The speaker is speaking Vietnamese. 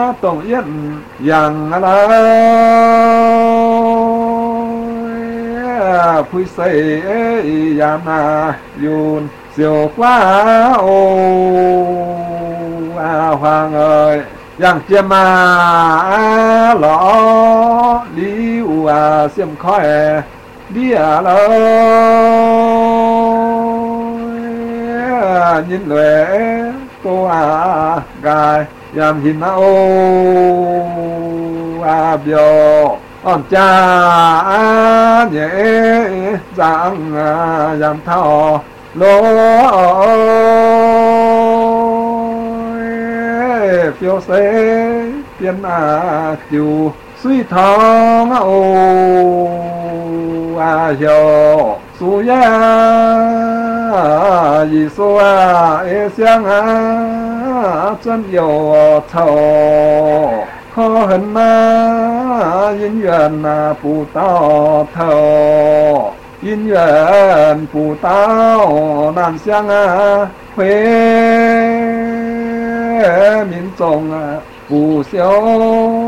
tổng yên yang la phui xây yam na yun siêu quá ô hoàng ơi yang chiêm lõ liu xiêm khói đi lỡ nhìn lệ cô gài yam hin ô biểu on cha nhẹ giang yam thao lô phiêu xế tiên chiều suy thong hiểu su ya yi su e xiang chân yêu thầu khó hận姻缘不到头姻缘不到难相回民众不休